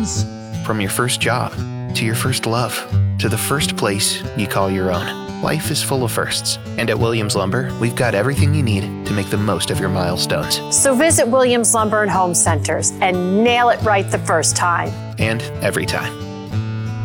milestones. From your first job, to your first love, to the first place you call your own. Life is full of firsts, and at Williams Lumber, we've got everything you need to make the most of your milestones. So visit Williams Lumber and Home Centers and nail it right the first time. And every time.